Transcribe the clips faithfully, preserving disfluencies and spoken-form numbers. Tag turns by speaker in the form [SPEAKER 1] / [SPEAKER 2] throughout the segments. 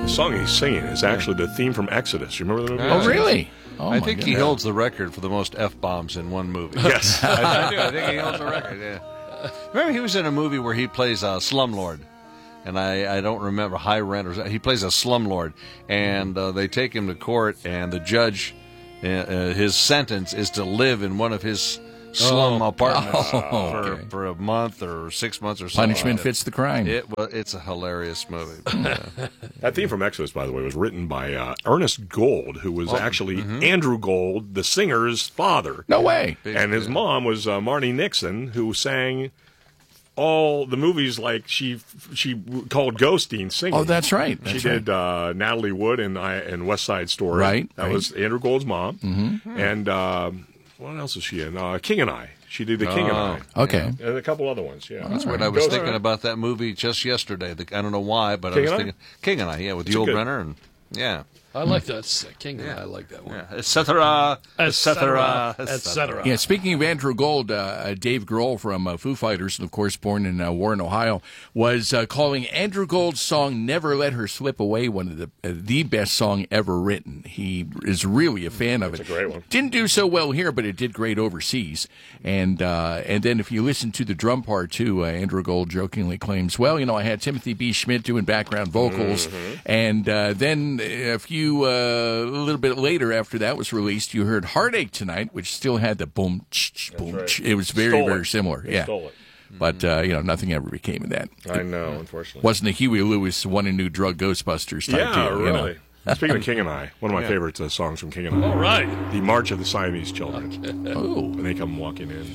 [SPEAKER 1] The song he's singing is actually the theme from Exodus. You remember the movie?
[SPEAKER 2] Oh,
[SPEAKER 1] Exodus?
[SPEAKER 2] really? Oh,
[SPEAKER 3] I
[SPEAKER 2] my
[SPEAKER 3] think
[SPEAKER 2] God.
[SPEAKER 3] he holds the record for the most F-bombs in one movie.
[SPEAKER 1] Yes.
[SPEAKER 3] I, I do. I think he holds the record, yeah. Remember he was in a movie where he plays a slumlord. And I, I don't remember, High Rent, or he plays a slumlord. And uh, they take him to court, and the judge, uh, uh, his sentence is to live in one of his slum
[SPEAKER 2] Oh.
[SPEAKER 3] apartments
[SPEAKER 2] Oh,
[SPEAKER 3] for,
[SPEAKER 2] okay.
[SPEAKER 3] for a month or six months or something.
[SPEAKER 2] Punishment
[SPEAKER 3] like
[SPEAKER 2] fits the crime.
[SPEAKER 3] It, well, it's a hilarious movie. Yeah.
[SPEAKER 1] That theme from Exodus, by the way, was written by uh, Ernest Gold, who was actually Andrew Gold, the singer's father.
[SPEAKER 2] No way.
[SPEAKER 1] And his mom was uh, Marnie Nixon, who sang all the movies like she she called Ghosteen singing.
[SPEAKER 2] Oh, that's right. That's
[SPEAKER 1] she
[SPEAKER 2] right.
[SPEAKER 1] did uh, Natalie Wood in, I in West Side Story.
[SPEAKER 2] Right,
[SPEAKER 1] That
[SPEAKER 2] right.
[SPEAKER 1] was Andrew Gold's mom. Mm-hmm. And um, what else is she in? Uh, King and I. She did The King and I.
[SPEAKER 2] Okay.
[SPEAKER 1] And a couple other ones, yeah.
[SPEAKER 3] That's what I was
[SPEAKER 1] Goes
[SPEAKER 3] thinking
[SPEAKER 1] on.
[SPEAKER 3] about that movie just yesterday. The, I don't know why, but
[SPEAKER 1] King
[SPEAKER 3] I was
[SPEAKER 1] and I?
[SPEAKER 3] thinking King and I, yeah, with
[SPEAKER 1] It's a
[SPEAKER 3] Yul
[SPEAKER 1] good-
[SPEAKER 3] Brynner, and yeah,
[SPEAKER 4] I like that. It's, uh, King, I like that one.
[SPEAKER 3] yeah, et cetera, et cetera,
[SPEAKER 4] et cetera.
[SPEAKER 2] Yeah, speaking of Andrew Gold, uh, Dave Grohl from uh, Foo Fighters, and of course born in uh, Warren, Ohio, was uh, calling Andrew Gold's song "Never Let Her Slip Away" one of the uh, the best song ever written. He is really a fan of it.
[SPEAKER 1] It's a great one.
[SPEAKER 2] Didn't do so well here, but it did great overseas. And uh, and then if you listen to the drum part too, uh, Andrew Gold jokingly claims, "Well, you know, I had Timothy B. Schmidt doing background vocals, and uh, then a few." Uh, A little bit later, after that was released, you heard "Heartache Tonight," which still had the boom, ch, ch, boom.
[SPEAKER 1] right.
[SPEAKER 2] Ch. It was very,
[SPEAKER 1] Stole
[SPEAKER 2] very
[SPEAKER 1] it.
[SPEAKER 2] similar.
[SPEAKER 1] They
[SPEAKER 2] yeah,
[SPEAKER 1] stole it.
[SPEAKER 2] but uh, you know, nothing ever became of that.
[SPEAKER 1] I know, unfortunately.
[SPEAKER 2] Wasn't the Huey Lewis "One and New Drug Ghostbusters" type
[SPEAKER 1] Yeah,
[SPEAKER 2] deal? you know?
[SPEAKER 1] really. Speaking of King and I, one of my favorite uh, songs from King and I.
[SPEAKER 4] All right.
[SPEAKER 1] The March of the Siamese Children.
[SPEAKER 2] Oh,
[SPEAKER 1] When they come walking in.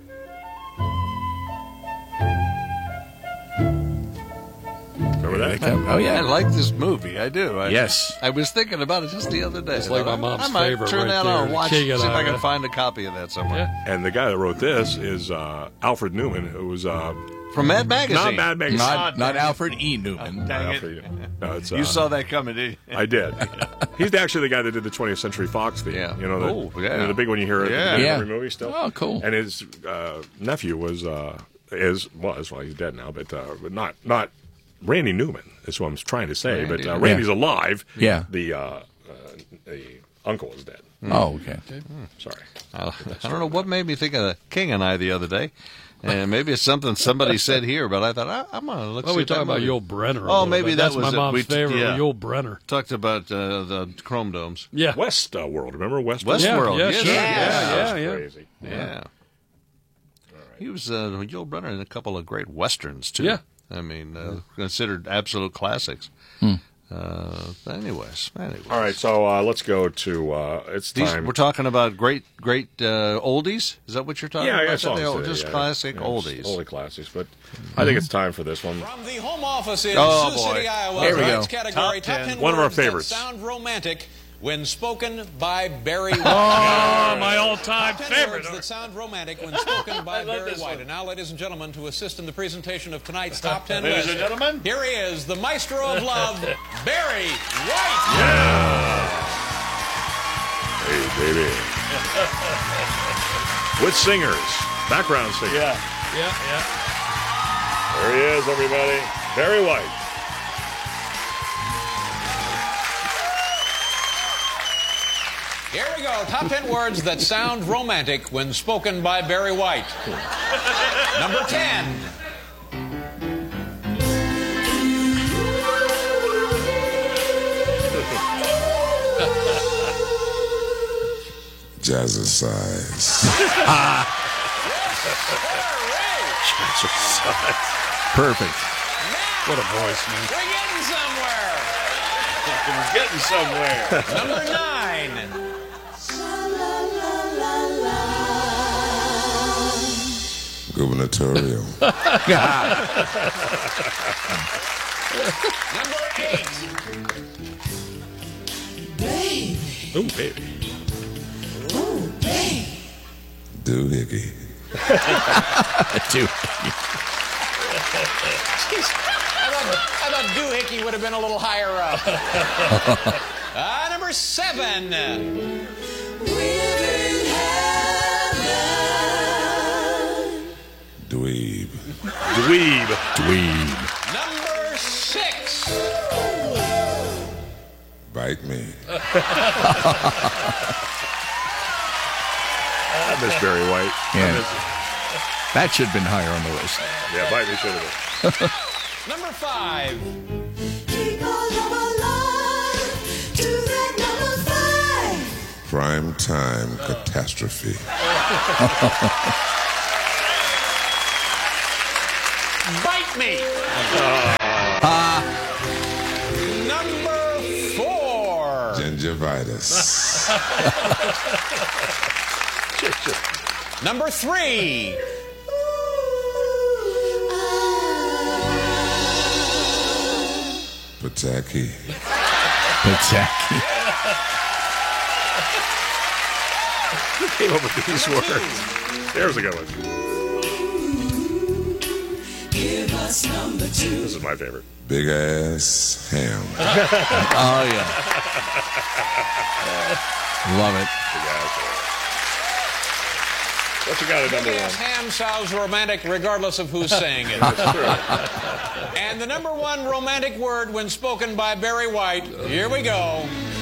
[SPEAKER 1] Remember that?
[SPEAKER 2] oh
[SPEAKER 3] I
[SPEAKER 2] yeah.
[SPEAKER 3] like this movie. I do. I,
[SPEAKER 2] Yes.
[SPEAKER 3] I was thinking about it just the other day.
[SPEAKER 4] It's like my
[SPEAKER 3] I-
[SPEAKER 4] mom's
[SPEAKER 3] I might
[SPEAKER 4] favorite
[SPEAKER 3] turn
[SPEAKER 4] right
[SPEAKER 3] that
[SPEAKER 4] there,
[SPEAKER 3] on,
[SPEAKER 4] The
[SPEAKER 3] watch,
[SPEAKER 4] King
[SPEAKER 3] see
[SPEAKER 4] and
[SPEAKER 3] if
[SPEAKER 4] I,
[SPEAKER 3] I can
[SPEAKER 4] yeah.
[SPEAKER 3] find a copy of that somewhere.
[SPEAKER 4] Yeah.
[SPEAKER 1] And the guy that wrote this is uh, Alfred Newman, who was uh,
[SPEAKER 3] From Mad Magazine.
[SPEAKER 1] not Mad Magazine.
[SPEAKER 2] Not, not Alfred E. Newman.
[SPEAKER 1] Not
[SPEAKER 3] Dang it.
[SPEAKER 1] Alfred. No, it's, uh,
[SPEAKER 3] You saw that coming, did you?
[SPEAKER 1] I did. He's actually the guy that did the twentieth Century Fox theme.
[SPEAKER 3] Yeah.
[SPEAKER 1] You know, the,
[SPEAKER 3] Oh, yeah.
[SPEAKER 1] you know, the big one you hear at
[SPEAKER 3] Yeah.
[SPEAKER 1] the beginning
[SPEAKER 2] Yeah.
[SPEAKER 1] of every movie still.
[SPEAKER 2] Oh, cool.
[SPEAKER 1] And his uh, nephew was uh, is was well, he's dead now, but uh, but not not Randy Newman. Is what I'm trying to say.
[SPEAKER 3] Randy
[SPEAKER 1] but uh,
[SPEAKER 3] Newman.
[SPEAKER 1] Randy's alive.
[SPEAKER 2] Yeah.
[SPEAKER 1] The uh, uh, the uncle is dead.
[SPEAKER 2] Oh, okay.
[SPEAKER 1] Sorry.
[SPEAKER 3] Uh, I don't know what made me think of the King and I the other day. And maybe it's something somebody said here, but I thought, I, I'm going to look
[SPEAKER 4] Well,
[SPEAKER 3] see
[SPEAKER 4] we
[SPEAKER 3] if that
[SPEAKER 4] talking about
[SPEAKER 3] movie-
[SPEAKER 4] Yul Brenner. a
[SPEAKER 3] Oh,
[SPEAKER 4] little
[SPEAKER 3] maybe
[SPEAKER 4] bit.
[SPEAKER 3] that
[SPEAKER 4] That's
[SPEAKER 3] was
[SPEAKER 4] my
[SPEAKER 3] it.
[SPEAKER 4] mom's
[SPEAKER 3] We-
[SPEAKER 4] favorite.
[SPEAKER 3] yeah.
[SPEAKER 4] Yul Brenner.
[SPEAKER 3] Talked about uh, the Chrome Domes.
[SPEAKER 4] Yeah.
[SPEAKER 1] West uh, World. Remember West
[SPEAKER 3] West-
[SPEAKER 4] yeah,
[SPEAKER 3] Westworld,
[SPEAKER 4] Yeah,
[SPEAKER 3] yes,
[SPEAKER 4] sure.
[SPEAKER 3] yes.
[SPEAKER 4] yeah,
[SPEAKER 1] That's
[SPEAKER 4] yeah, yeah.
[SPEAKER 1] crazy.
[SPEAKER 3] Yeah. He was uh, Yul Brynner in a couple of great westerns too.
[SPEAKER 4] Yeah.
[SPEAKER 3] I mean, uh, considered absolute classics. Uh, anyways, anyways.
[SPEAKER 1] All right, so uh, let's go to uh, it's
[SPEAKER 3] These,
[SPEAKER 1] time.
[SPEAKER 3] we're talking about great, great uh, oldies. Is that what you're talking
[SPEAKER 1] yeah,
[SPEAKER 3] about?
[SPEAKER 1] yeah, songs
[SPEAKER 3] They're
[SPEAKER 1] today,
[SPEAKER 3] just
[SPEAKER 1] yeah,
[SPEAKER 3] classic
[SPEAKER 1] yeah,
[SPEAKER 3] oldies.
[SPEAKER 1] Only classics, but I think it's time for this one.
[SPEAKER 5] From the home office in
[SPEAKER 3] Oh,
[SPEAKER 5] Sioux
[SPEAKER 3] boy.
[SPEAKER 5] City, Iowa,
[SPEAKER 2] Here we
[SPEAKER 5] tonight's
[SPEAKER 2] go.
[SPEAKER 5] category,
[SPEAKER 3] Top
[SPEAKER 5] top
[SPEAKER 3] ten.
[SPEAKER 5] ten
[SPEAKER 1] One of our
[SPEAKER 5] words that
[SPEAKER 1] favorites.
[SPEAKER 5] sound romantic when spoken by Barry White.
[SPEAKER 4] Oh, my all-time
[SPEAKER 5] Top ten
[SPEAKER 4] favorite.
[SPEAKER 5] words that sound romantic when spoken by Barry White. And now, ladies and gentlemen, to assist in the presentation of tonight's top ten
[SPEAKER 3] Ladies
[SPEAKER 5] list,
[SPEAKER 3] and gentlemen.
[SPEAKER 5] here he is, the maestro of love, Barry White.
[SPEAKER 1] Hey, baby. With singers, background singers.
[SPEAKER 4] Yeah, yeah.
[SPEAKER 1] There he is, everybody. Barry White.
[SPEAKER 5] Here we go. Top ten words that sound romantic when spoken by Barry White. Number ten.
[SPEAKER 6] Jazzercise.
[SPEAKER 2] Perfect.
[SPEAKER 4] What a voice, man.
[SPEAKER 5] We're getting somewhere.
[SPEAKER 3] We're getting somewhere.
[SPEAKER 5] Number nine.
[SPEAKER 6] Gubernatorial.
[SPEAKER 5] Number eight.
[SPEAKER 1] Ooh, baby.
[SPEAKER 6] Doohickey.
[SPEAKER 2] Two.
[SPEAKER 5] I thought, I thought doohickey would have been a little higher up. uh, number seven.
[SPEAKER 6] Dweeb.
[SPEAKER 1] Dweeb.
[SPEAKER 2] Dweeb.
[SPEAKER 5] Number six.
[SPEAKER 6] Bite me.
[SPEAKER 1] I miss Barry White.
[SPEAKER 2] Yeah. That should have been higher on the list.
[SPEAKER 1] Yeah, Bite Me should have been.
[SPEAKER 5] Number five.
[SPEAKER 7] Keep on alive to that number five.
[SPEAKER 6] Prime time catastrophe.
[SPEAKER 5] Bite Me. Number four.
[SPEAKER 6] Gingivitis.
[SPEAKER 5] Number three.
[SPEAKER 6] Pataki.
[SPEAKER 2] Exactly.
[SPEAKER 1] Who came up with these words? There's a good one.
[SPEAKER 7] Give us number two.
[SPEAKER 1] This is my favorite.
[SPEAKER 6] Big ass ham.
[SPEAKER 3] Oh, yeah.
[SPEAKER 2] Love it.
[SPEAKER 1] What you got at number
[SPEAKER 5] Yes,
[SPEAKER 1] one?
[SPEAKER 5] ham sounds romantic regardless of who's saying it. And the number one romantic word when spoken by Barry White, here we go.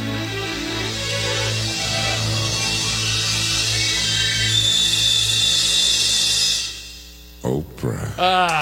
[SPEAKER 6] Oprah.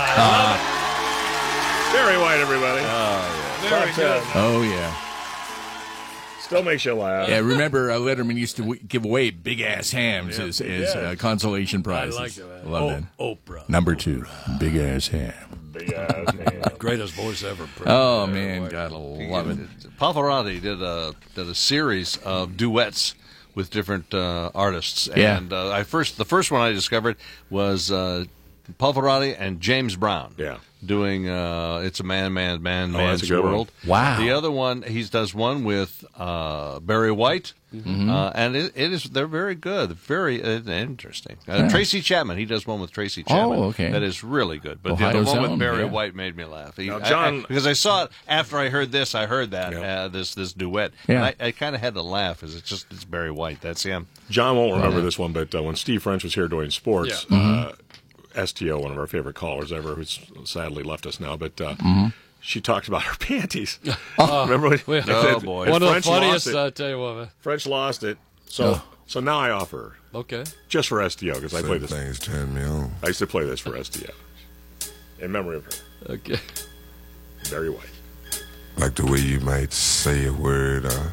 [SPEAKER 1] Barry White, everybody. Top ten.
[SPEAKER 2] Oh, yeah.
[SPEAKER 1] Still makes you laugh.
[SPEAKER 2] Yeah, remember uh, Letterman used to w- give away big-ass hams as, as uh, consolation
[SPEAKER 4] I
[SPEAKER 2] prizes.
[SPEAKER 4] like that.
[SPEAKER 2] Love that.
[SPEAKER 4] Oh, Oprah.
[SPEAKER 2] Number two, big-ass ham.
[SPEAKER 1] Big ass man.
[SPEAKER 4] Greatest voice ever.
[SPEAKER 2] Oh, man, gotta love it.
[SPEAKER 3] Pavarotti did a did a series of duets with different uh, artists,
[SPEAKER 2] Yeah.
[SPEAKER 3] and uh, I first the first one I discovered was uh, Pavarotti and James Brown.
[SPEAKER 1] Yeah.
[SPEAKER 3] Doing uh, "It's a Man, Man, Man,
[SPEAKER 1] Oh,
[SPEAKER 3] Man's
[SPEAKER 1] that's a good one.
[SPEAKER 3] World."
[SPEAKER 2] Wow.
[SPEAKER 3] The other one he does one with uh, Barry White,
[SPEAKER 2] Mm-hmm.
[SPEAKER 3] uh, and it, it is they're very good, very uh, interesting. Uh, Tracy Chapman, he does one with Tracy Chapman.
[SPEAKER 2] Oh, okay.
[SPEAKER 3] That is really good. But
[SPEAKER 2] Ohio
[SPEAKER 3] the, the one
[SPEAKER 2] Zone,
[SPEAKER 3] with Barry
[SPEAKER 2] yeah.
[SPEAKER 3] White made me laugh. He-
[SPEAKER 1] Now,
[SPEAKER 3] I-
[SPEAKER 1] John-
[SPEAKER 3] I- because I saw it after I heard this, I heard that
[SPEAKER 1] Yeah.
[SPEAKER 3] uh, this this duet.
[SPEAKER 2] Yeah.
[SPEAKER 3] And I, I kind of had to laugh because it's just it's Barry White. That's him.
[SPEAKER 1] John won't remember this one, but uh, when Steve French was here doing sports,
[SPEAKER 4] Yeah.
[SPEAKER 1] uh, S T O, one of our favorite callers ever, who's sadly left us now, but uh, she talked about her panties. Remember when
[SPEAKER 4] Well,
[SPEAKER 3] Oh, boy.
[SPEAKER 4] One of the
[SPEAKER 1] French
[SPEAKER 4] funniest,
[SPEAKER 1] lost it.
[SPEAKER 4] I tell you what, man.
[SPEAKER 1] French lost it, so
[SPEAKER 2] Oh.
[SPEAKER 1] so now I offer her,
[SPEAKER 4] Okay.
[SPEAKER 1] just for S T O, because I play
[SPEAKER 6] Some
[SPEAKER 1] this.
[SPEAKER 6] things turn me on.
[SPEAKER 1] I used to play this for S T O in memory of her,
[SPEAKER 4] Okay.
[SPEAKER 1] Barry White.
[SPEAKER 6] Like the way you might say a word, uh,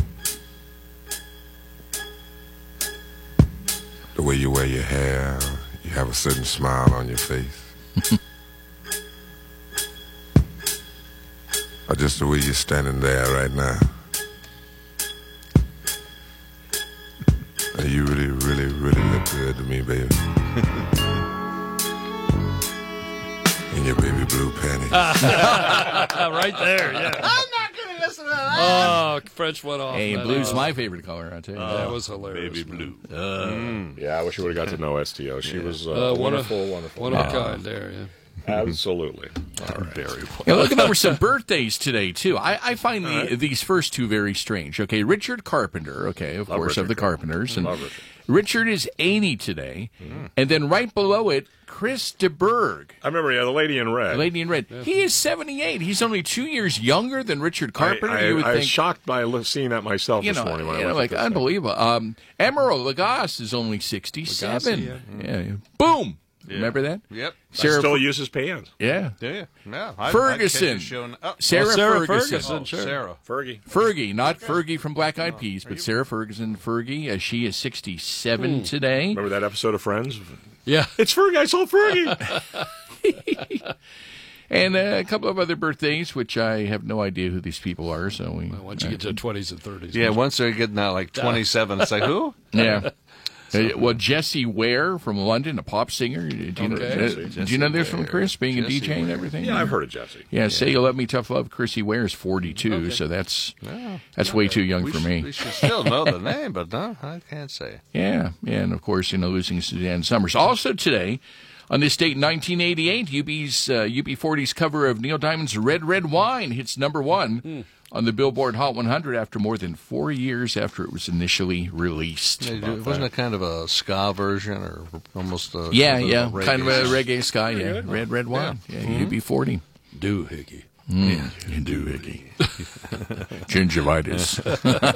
[SPEAKER 6] the way you wear your hair, you have a certain smile on your face. Or just the way you're standing there right now. And you really, really, really look good to me, baby. In your baby blue panties.
[SPEAKER 4] right there, yeah. I'm not going to listen to that. Oh, French went off.
[SPEAKER 2] Hey,
[SPEAKER 4] man.
[SPEAKER 2] blue's
[SPEAKER 4] Uh,
[SPEAKER 2] my favorite color, I tell you.
[SPEAKER 4] That was hilarious.
[SPEAKER 3] Baby
[SPEAKER 4] man.
[SPEAKER 3] Blue.
[SPEAKER 1] Yeah, I wish you would have got to know S T O. She was uh,
[SPEAKER 4] Uh, one
[SPEAKER 1] wonderful,
[SPEAKER 4] of,
[SPEAKER 1] wonderful.
[SPEAKER 4] One of a kind there, yeah.
[SPEAKER 1] Absolutely. All right.
[SPEAKER 3] Barry White.
[SPEAKER 2] Yeah, looking over some birthdays today, too. I, I find the, these first two very strange. Okay, Richard Carpenter, okay, of
[SPEAKER 1] Love
[SPEAKER 2] course,
[SPEAKER 1] Richard
[SPEAKER 2] of the
[SPEAKER 1] Carpenter.
[SPEAKER 2] Carpenters. And
[SPEAKER 1] Love Richard.
[SPEAKER 2] Richard is eighty today. And then right below it, Chris DeBerg,
[SPEAKER 1] I remember, yeah, the lady in red.
[SPEAKER 2] Lady in Red. He is seventy-eight. He's only two years younger than Richard Carpenter.
[SPEAKER 1] I, I,
[SPEAKER 2] you would
[SPEAKER 1] I was
[SPEAKER 2] think.
[SPEAKER 1] shocked by li- seeing that myself
[SPEAKER 2] You
[SPEAKER 1] this
[SPEAKER 2] know,
[SPEAKER 1] morning when
[SPEAKER 2] you
[SPEAKER 1] I
[SPEAKER 2] know,
[SPEAKER 1] looked
[SPEAKER 2] like
[SPEAKER 1] at this thing.
[SPEAKER 2] unbelievable. Um, Emerald Lagasse is only sixty-seven.
[SPEAKER 4] Lagasse,
[SPEAKER 2] yeah. yeah. Boom. Remember that?
[SPEAKER 3] Yep.
[SPEAKER 2] Sarah,
[SPEAKER 1] Still uses pans.
[SPEAKER 2] yeah.
[SPEAKER 3] Yeah, yeah. yeah. I,
[SPEAKER 2] Ferguson.
[SPEAKER 3] I show, oh,
[SPEAKER 2] Sarah,
[SPEAKER 4] Oh, Sarah
[SPEAKER 2] Ferguson.
[SPEAKER 4] Ferguson.
[SPEAKER 3] oh,
[SPEAKER 4] sure.
[SPEAKER 3] Sarah.
[SPEAKER 1] Fergie.
[SPEAKER 2] Fergie, not Fergie from Black Eyed Peas, but Sarah Ferguson. Fergie, uh, she is sixty-seven today.
[SPEAKER 1] Remember that episode of Friends?
[SPEAKER 4] Yeah.
[SPEAKER 1] It's Fergie. I saw Fergie.
[SPEAKER 2] And uh, a couple of other birthdays, which I have no idea who these people are. So we,
[SPEAKER 4] Once you get to the twenties and thirties.
[SPEAKER 3] Yeah, once they're getting out like twenty-seven, it's like, who?
[SPEAKER 2] yeah. Uh, well, Jessie Ware from London, a pop singer. Did you know,
[SPEAKER 4] Okay.
[SPEAKER 2] uh, did you know this from Chris, being a
[SPEAKER 3] Jessie
[SPEAKER 2] D J and
[SPEAKER 3] Ware.
[SPEAKER 2] everything?
[SPEAKER 1] yeah, I've heard of Jesse.
[SPEAKER 2] Yeah, Say You Love Me, Tough Love. Chrissy Ware is forty-two, so that's that's way too young
[SPEAKER 3] We
[SPEAKER 2] for
[SPEAKER 3] should,
[SPEAKER 2] me.
[SPEAKER 3] we should still know the name, but no, I can't say.
[SPEAKER 2] Yeah, yeah, and of course, you know, losing Suzanne Summers. Also today, on this date in nineteen eighty-eight, U B's uh, U B forty's cover of Neil Diamond's Red Red Wine hits number one on the Billboard Hot one hundred after more than four years after it was initially released.
[SPEAKER 3] Yeah, wasn't it kind of a ska version or almost a
[SPEAKER 2] Yeah,
[SPEAKER 3] sort
[SPEAKER 2] yeah,
[SPEAKER 3] of a
[SPEAKER 2] kind of a
[SPEAKER 3] reggae?
[SPEAKER 2] reggae sky, yeah. Red Red Wine, yeah, U B forty.
[SPEAKER 4] Doohickey.
[SPEAKER 2] Mm, you do, Hickey. Gingivitis.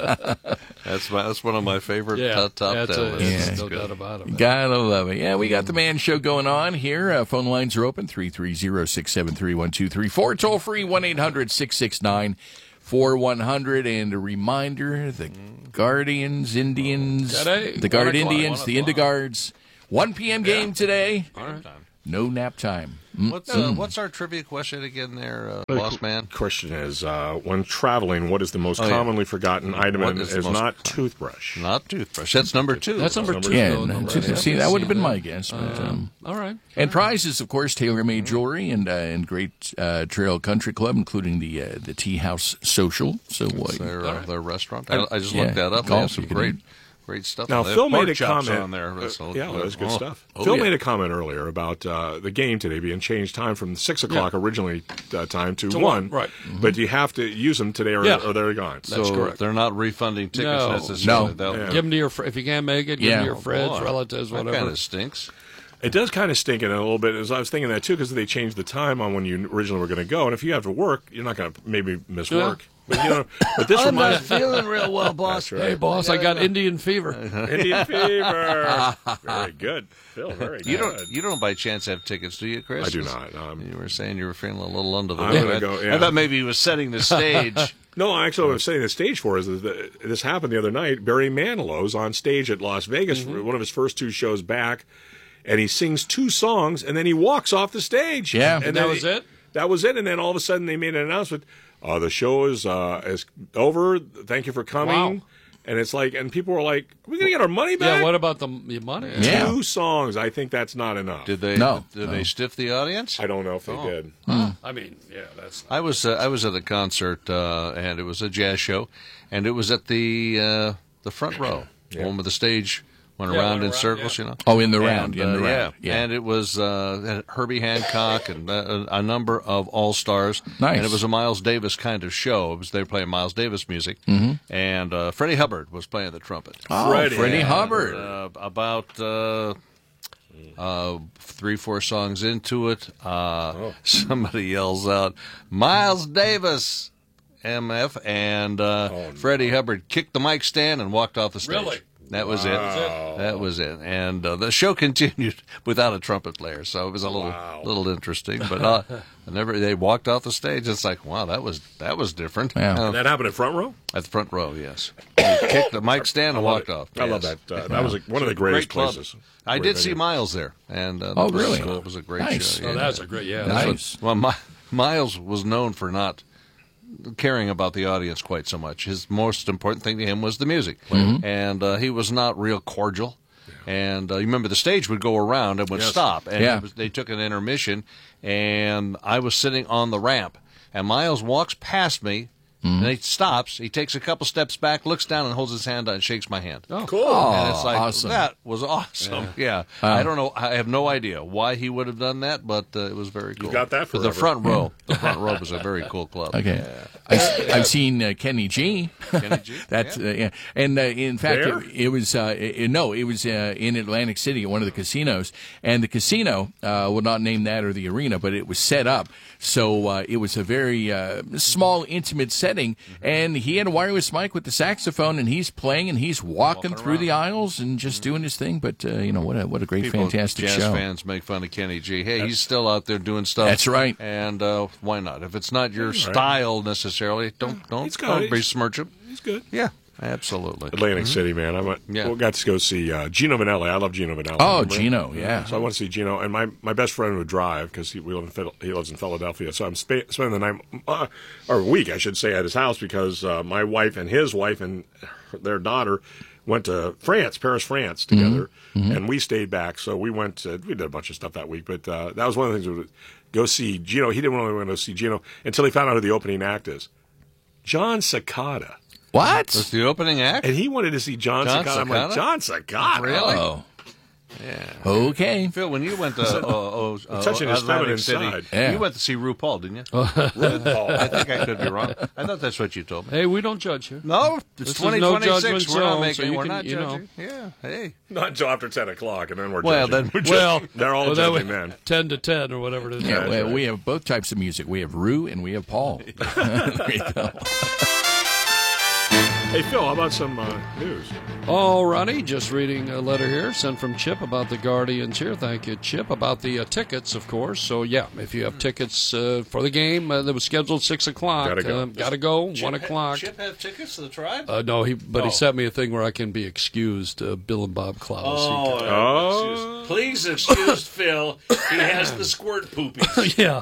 [SPEAKER 3] That's my, that's one of my favorite
[SPEAKER 4] Yeah,
[SPEAKER 3] top, top
[SPEAKER 4] that's
[SPEAKER 3] ten
[SPEAKER 4] a,
[SPEAKER 3] lists.
[SPEAKER 2] Yeah.
[SPEAKER 4] no doubt about it. man.
[SPEAKER 2] Gotta love it. Yeah, we got the Man Show going on here. Uh, phone lines are open, three three zero, six seven three, one two three four. Toll free, one eight hundred, six six nine, four one zero zero. And a reminder, the Guardians, Indians,
[SPEAKER 4] Today,
[SPEAKER 2] the Guard
[SPEAKER 4] one o'clock,
[SPEAKER 2] Indians,
[SPEAKER 4] one
[SPEAKER 2] the
[SPEAKER 4] o'clock.
[SPEAKER 2] Indiguards. one p.m. game today.
[SPEAKER 4] All right.
[SPEAKER 2] No nap time. Mm.
[SPEAKER 3] What's, uh, what's our trivia question again there, uh, boss man?
[SPEAKER 1] Question is, uh, when traveling, what is the most
[SPEAKER 3] Oh, yeah.
[SPEAKER 1] commonly forgotten item?
[SPEAKER 3] What
[SPEAKER 1] And
[SPEAKER 3] is
[SPEAKER 1] is,
[SPEAKER 3] the most
[SPEAKER 1] not
[SPEAKER 3] com-
[SPEAKER 1] toothbrush.
[SPEAKER 3] Not toothbrush. That's number two.
[SPEAKER 4] That's number two.
[SPEAKER 2] Yeah,
[SPEAKER 4] though,
[SPEAKER 2] no,
[SPEAKER 4] number
[SPEAKER 2] see,
[SPEAKER 4] two.
[SPEAKER 2] see, that would have been
[SPEAKER 4] Yeah.
[SPEAKER 2] my guess. But, um,
[SPEAKER 4] All right.
[SPEAKER 2] and prizes, of course, tailor-made jewelry and uh, and great uh, Trail Country Club, including the uh, the Tea House Social. So uh,
[SPEAKER 3] their, uh, their restaurant. I, I just
[SPEAKER 2] Yeah,
[SPEAKER 3] looked that up. They
[SPEAKER 2] golf,
[SPEAKER 3] have some
[SPEAKER 2] you can
[SPEAKER 3] great,
[SPEAKER 2] eat.
[SPEAKER 3] great stuff.
[SPEAKER 1] Now,
[SPEAKER 3] They have
[SPEAKER 1] Phil made
[SPEAKER 3] pork
[SPEAKER 1] a
[SPEAKER 3] chops
[SPEAKER 1] comment.
[SPEAKER 3] on there.
[SPEAKER 1] uh,
[SPEAKER 3] That's all-
[SPEAKER 1] yeah, that was good
[SPEAKER 3] oh.
[SPEAKER 1] stuff.
[SPEAKER 3] Oh,
[SPEAKER 1] Phil
[SPEAKER 3] yeah.
[SPEAKER 1] made a comment earlier about uh, the game today being changed time from six o'clock originally uh, time to,
[SPEAKER 4] To
[SPEAKER 1] one.
[SPEAKER 4] one, right.
[SPEAKER 1] But you have to use them today, or,
[SPEAKER 4] Yeah.
[SPEAKER 1] or they're gone.
[SPEAKER 4] That's
[SPEAKER 3] so
[SPEAKER 4] correct.
[SPEAKER 3] they're not refunding tickets
[SPEAKER 4] No.
[SPEAKER 3] necessarily.
[SPEAKER 2] No.
[SPEAKER 3] They'll-
[SPEAKER 1] Yeah.
[SPEAKER 4] Give them to your fr- if you can't make it. Give
[SPEAKER 2] Yeah.
[SPEAKER 4] them to your friends,
[SPEAKER 3] Boy,
[SPEAKER 4] relatives,
[SPEAKER 3] that
[SPEAKER 4] whatever.
[SPEAKER 3] kind of stinks.
[SPEAKER 1] It does kind of stink in it a little bit. As I was thinking that too, because they changed the time on when you originally were going to go, and if you have to work, you're not going to maybe miss
[SPEAKER 4] Yeah.
[SPEAKER 1] work. But you know, but this reminds
[SPEAKER 3] feeling real well, boss.
[SPEAKER 4] Hey, boss, I got Indian fever.
[SPEAKER 1] Indian Fever. Very good, Phil. Very good.
[SPEAKER 3] You don't, you don't by chance have tickets, do you, Chris?
[SPEAKER 1] I do not. Um,
[SPEAKER 3] You were saying you were feeling a little under the
[SPEAKER 1] I'm
[SPEAKER 3] weather.
[SPEAKER 1] gonna go, yeah.
[SPEAKER 3] I thought maybe he was setting the stage.
[SPEAKER 1] No, actually, what I'm setting the stage for is that this happened the other night. Barry Manilow's on stage at Las Vegas for one of his first two shows back, and he sings two songs, and then he walks off the stage.
[SPEAKER 2] Yeah.
[SPEAKER 1] and
[SPEAKER 4] And
[SPEAKER 1] then
[SPEAKER 4] that was
[SPEAKER 1] he-
[SPEAKER 4] it?
[SPEAKER 1] That was it, and then all of a sudden they made an announcement. Uh, the show is uh, is over. Thank you for coming.
[SPEAKER 4] Wow.
[SPEAKER 1] And it's like, and people were like, "We gonna get our money back?"
[SPEAKER 4] Yeah, what about the the money?
[SPEAKER 2] Yeah.
[SPEAKER 1] Two songs. I think that's not enough.
[SPEAKER 3] Did they?
[SPEAKER 2] No.
[SPEAKER 3] Did
[SPEAKER 2] No.
[SPEAKER 3] they stiff the audience?
[SPEAKER 1] I don't know if they
[SPEAKER 3] Oh.
[SPEAKER 1] did.
[SPEAKER 4] I mean, yeah, that's
[SPEAKER 3] I was uh, I was at a concert uh, and it was a jazz show, and it was at the uh, the front row, one with the stage went
[SPEAKER 4] Yeah,
[SPEAKER 3] around
[SPEAKER 4] went
[SPEAKER 3] in
[SPEAKER 4] around,
[SPEAKER 3] circles,
[SPEAKER 4] yeah.
[SPEAKER 3] you know.
[SPEAKER 2] Oh, in the
[SPEAKER 3] And,
[SPEAKER 2] round, in
[SPEAKER 3] uh,
[SPEAKER 2] the round.
[SPEAKER 3] yeah.
[SPEAKER 2] Yeah.
[SPEAKER 3] And it was uh, Herbie Hancock and uh, a number of all stars.
[SPEAKER 2] Nice.
[SPEAKER 3] And it was a Miles Davis kind of show. It was, they were playing Miles Davis music, and uh, Freddie Hubbard was playing the trumpet.
[SPEAKER 2] Oh,
[SPEAKER 1] Freddie.
[SPEAKER 2] Freddie
[SPEAKER 1] Yeah.
[SPEAKER 2] Hubbard.
[SPEAKER 3] Uh, about uh, uh, three, four songs into it, uh, somebody yells out, "Miles Davis, M F," and uh, Freddie Hubbard kicked the mic stand and walked off the stage.
[SPEAKER 4] Really?
[SPEAKER 3] That was it. That was it. And uh, the show continued without a trumpet player, so it was a little
[SPEAKER 1] Wow.
[SPEAKER 3] little interesting. But uh, whenever they walked off the stage, it's like, wow, that was that was different.
[SPEAKER 2] Yeah.
[SPEAKER 3] Uh,
[SPEAKER 1] That happened in front row.
[SPEAKER 3] at the front row, yes. He kicked the mic stand and walked off.
[SPEAKER 1] I love
[SPEAKER 3] Yes.
[SPEAKER 1] that. Uh, that was like one of the greatest
[SPEAKER 3] Great club.
[SPEAKER 1] places.
[SPEAKER 3] I
[SPEAKER 1] Great
[SPEAKER 3] did see
[SPEAKER 1] venue.
[SPEAKER 3] Miles there, and uh,
[SPEAKER 2] Oh,
[SPEAKER 3] that was
[SPEAKER 2] really?
[SPEAKER 3] cool. It was a great
[SPEAKER 2] Nice.
[SPEAKER 3] show.
[SPEAKER 4] oh,
[SPEAKER 3] yeah.
[SPEAKER 4] that's a great yeah.
[SPEAKER 2] Nice.
[SPEAKER 4] that's
[SPEAKER 3] Well, My, Miles was known for not caring about the audience quite so much. His most important thing to him was the music, and uh, he was not real cordial. And uh, you remember the stage would go around and would
[SPEAKER 1] Yes.
[SPEAKER 3] stop, and
[SPEAKER 2] Yeah.
[SPEAKER 3] it was, they took an intermission, and I was sitting on the ramp, and Miles walks past me. And he stops. He takes a couple steps back, looks down, and holds his hand out and shakes my hand.
[SPEAKER 4] Oh,
[SPEAKER 1] Cool.
[SPEAKER 3] And it's like,
[SPEAKER 2] awesome.
[SPEAKER 3] that was awesome. Yeah. I don't know. I have no idea why he would have done that, but uh, it was very cool.
[SPEAKER 1] got that
[SPEAKER 3] But the
[SPEAKER 1] forever.
[SPEAKER 3] front row. The front row was a very cool club.
[SPEAKER 2] Okay, I, I've seen uh, Kenny G.
[SPEAKER 3] Kenny G,
[SPEAKER 2] That's yeah. Uh, yeah. And uh, in fact,
[SPEAKER 1] There?
[SPEAKER 2] it, it was uh, it, no, it was uh, in Atlantic City at one of the casinos, and the casino uh, will not name that or the arena, but it was set up so uh, it was a very uh, small, intimate setting, and he had a wireless mic with the saxophone, and he's playing and he's walking,
[SPEAKER 3] Walking
[SPEAKER 2] through
[SPEAKER 3] around.
[SPEAKER 2] the aisles and just doing his thing. But uh, you know what a what a great,
[SPEAKER 3] People,
[SPEAKER 2] fantastic
[SPEAKER 3] jazz
[SPEAKER 2] show.
[SPEAKER 3] fans make fun of Kenny G. Hey, he's still out there doing stuff.
[SPEAKER 2] That's right.
[SPEAKER 3] And uh, why not? If it's not your style necessarily, don't don't,
[SPEAKER 1] He's got
[SPEAKER 3] don't
[SPEAKER 1] it.
[SPEAKER 3] besmirch him.
[SPEAKER 1] He's good.
[SPEAKER 3] Yeah, absolutely.
[SPEAKER 1] Atlantic City, man. I went.
[SPEAKER 3] Yeah.
[SPEAKER 1] Well, got to go see uh, Gino Vanelli. I love Gino Vanelli.
[SPEAKER 2] Oh,
[SPEAKER 1] Remember?
[SPEAKER 2] Gino, yeah.
[SPEAKER 1] So I want to see Gino, and my, my best friend would drive because he we live in Phil- he lives in Philadelphia. So I'm spa- spending the night uh, or week, I should say, at his house because uh, my wife and his wife and their daughter went to France, Paris, France together, and we stayed back. So we went. To, we did a bunch of stuff that week, but uh, that was one of the things. We would go see Gino. He didn't really want to go see Gino until he found out who the opening act is. John Cicada.
[SPEAKER 2] What?
[SPEAKER 3] That's the opening act.
[SPEAKER 1] And he wanted to see John,
[SPEAKER 3] John
[SPEAKER 1] Cicada. I'm like,
[SPEAKER 3] Cicada?
[SPEAKER 1] John Cicada?
[SPEAKER 3] Really?
[SPEAKER 2] Oh,
[SPEAKER 3] Yeah.
[SPEAKER 2] Okay.
[SPEAKER 3] Phil, when you went to uh, uh, uh,
[SPEAKER 1] touching his
[SPEAKER 3] Atlantic
[SPEAKER 1] feminine
[SPEAKER 3] City,
[SPEAKER 1] side.
[SPEAKER 2] Yeah.
[SPEAKER 3] you went to see RuPaul, didn't you?
[SPEAKER 1] RuPaul.
[SPEAKER 3] I think I could be wrong. I thought that's what you told me.
[SPEAKER 4] Hey, we don't judge here.
[SPEAKER 3] No,
[SPEAKER 4] This
[SPEAKER 3] it's
[SPEAKER 4] is no
[SPEAKER 3] twenty twenty-six.
[SPEAKER 4] judgment
[SPEAKER 3] We're not
[SPEAKER 4] zone,
[SPEAKER 3] making.
[SPEAKER 4] so you
[SPEAKER 3] we're
[SPEAKER 4] can-
[SPEAKER 3] not
[SPEAKER 4] you know.
[SPEAKER 3] judging. Yeah. Hey.
[SPEAKER 1] Not until after ten o'clock, and then we're
[SPEAKER 3] Well,
[SPEAKER 1] judging.
[SPEAKER 3] then we're
[SPEAKER 4] Well,
[SPEAKER 1] They're all
[SPEAKER 4] well, that
[SPEAKER 1] judging
[SPEAKER 4] way-
[SPEAKER 1] then.
[SPEAKER 4] ten to ten or whatever it is.
[SPEAKER 2] Yeah,
[SPEAKER 1] That's
[SPEAKER 2] well,
[SPEAKER 1] right.
[SPEAKER 2] we have both types of music. We have Rue and we have Paul. There you go.
[SPEAKER 1] Hey, Phil, how about some uh, news?
[SPEAKER 4] All righty, just reading a letter here sent from Chip about the Guardians here. Thank you, Chip. About the uh, tickets, of course. So, yeah, if you have tickets uh, for the game uh, that was scheduled six o'clock,
[SPEAKER 1] Gotta go.
[SPEAKER 4] uh, gotta go, one o'clock.
[SPEAKER 3] Chip have tickets to the tribe?
[SPEAKER 4] Uh, no, he, but
[SPEAKER 3] Oh.
[SPEAKER 4] he sent me a thing where I can be excused, uh, Bill and Bob Klaus.
[SPEAKER 3] Oh,
[SPEAKER 4] He
[SPEAKER 1] Oh.
[SPEAKER 3] excuse- please excuse Phil. He has the squirt poopies.
[SPEAKER 4] can- yeah.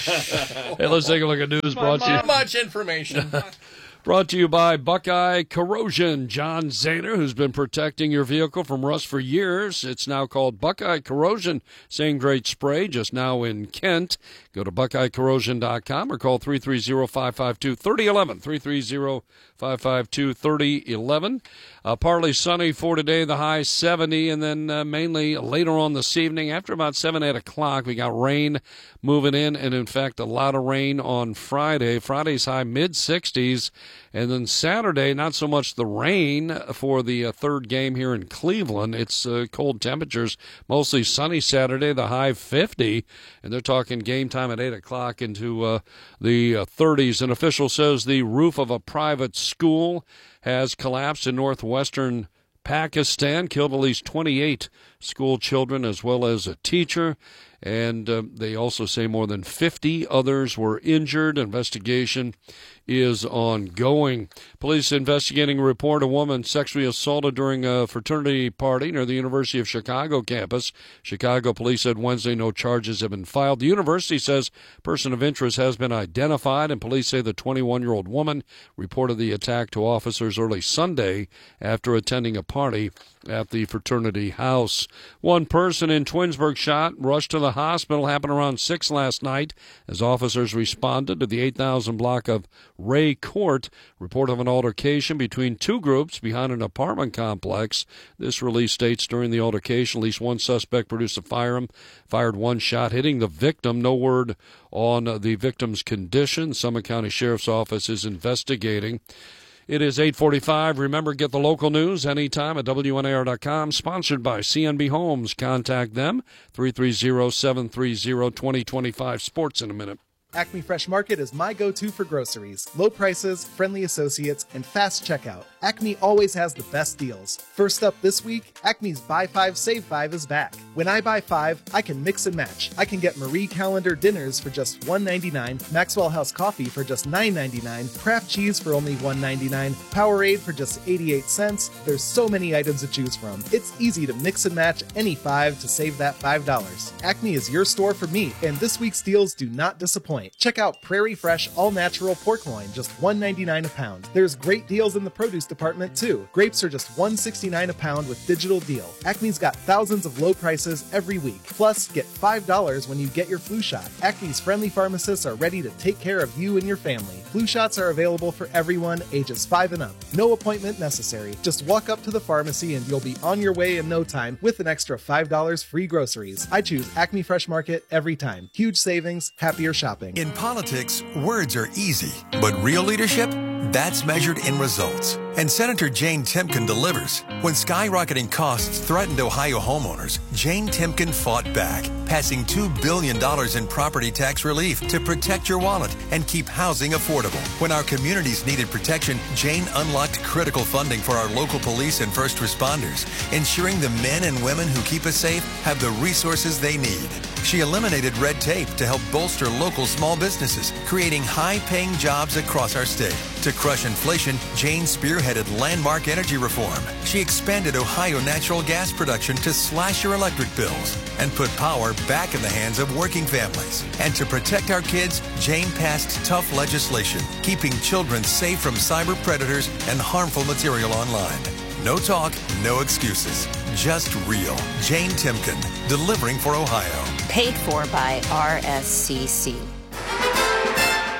[SPEAKER 4] Hey, let's take a look at news brought to you.
[SPEAKER 2] Too much information.
[SPEAKER 4] Brought to you by Buckeye Corrosion. John Zahner, who's been protecting your vehicle from rust for years. It's now called Buckeye Corrosion. Same great spray, just now in Kent. Go to buckeye corrosion dot com or call three three zero, five five two, three zero one one. three three zero, five five two, three zero one one. Uh, partly sunny for today, the high seventy, and then uh, mainly later on this evening, after about seven, eight o'clock, we got rain moving in, and in fact, a lot of rain on Friday. Friday's high mid sixties, and then Saturday, not so much the rain for the uh, third game here in Cleveland. It's uh, cold temperatures, mostly sunny Saturday, the high fifty, and they're talking game time at eight o'clock into uh, the uh, thirties. An official says the roof of a private school has collapsed in northwestern Pakistan, killed at least twenty-eight school children as well as a teacher. And uh, they also say more than fifty others were injured. Investigation is ongoing. Police investigating a report a woman sexually assaulted during a fraternity party near the University of Chicago campus. Chicago police said Wednesday no charges have been filed. The university says person of interest has been identified, and police say the twenty-one-year-old woman reported the attack to officers early Sunday after attending a party at the fraternity house. One person in Twinsburg shot, rushed to the hospital, happened around six last night as officers responded to the eight thousand block of Ray Court. Report of an altercation between two groups behind an apartment complex. This release states during the altercation, at least one suspect produced a firearm, fired one shot, hitting the victim. No word on the victim's condition. Summit County Sheriff's Office is investigating. It is eight forty-five. Remember, get the local news anytime at W N A R dot com. Sponsored by C N B Homes. Contact them, three three zero, seven three zero, two zero two five. Sports in a minute.
[SPEAKER 8] Acme Fresh Market is my go-to for groceries. Low prices, friendly associates, and fast checkout. Acme always has the best deals. First up this week, Acme's Buy Five, Save Five is back. When I buy five, I can mix and match. I can get Marie Calendar dinners for just one ninety-nine, Maxwell House coffee for just nine ninety-nine, Kraft cheese for only one ninety-nine, Powerade for just eighty-eight cents. There's so many items to choose from. It's easy to mix and match any five to save that five dollars. Acme is your store for meat, and this week's deals do not disappoint. Check out Prairie Fresh all-natural pork loin, just one ninety-nine a pound. There's great deals in the produce department too. Grapes are just one sixty-nine a pound with digital deal. Acme's got thousands of low prices every week. Plus, get five dollars when you get your flu shot. Acme's friendly pharmacists are ready to take care of you and your family. Flu shots are available for everyone ages five and up. No appointment necessary. Just walk up to the pharmacy and you'll be on your way in no time with an extra five dollars free groceries. I choose Acme Fresh Market every time. Huge savings, happier shopping.
[SPEAKER 9] In politics, words are easy, but real leadership? That's measured in results. And Senator Jane Timken delivers. When skyrocketing costs threatened Ohio homeowners, Jane Timken fought back, passing two billion dollars in property tax relief to protect your wallet and keep housing affordable. When our communities needed protection, Jane unlocked critical funding for our local police and first responders, ensuring the men and women who keep us safe have the resources they need. She eliminated red tape to help bolster local small businesses, creating high-paying jobs across our state. To crush inflation, Jane spearheaded landmark energy reform. She expanded Ohio natural gas production to slash your electric bills and put power back in the hands of working families. And to protect our kids, Jane passed tough legislation, keeping children safe from cyber predators and harmful material online. No talk, no excuses. Just real. Jane Timken, delivering for Ohio.
[SPEAKER 10] Paid for by R S C C.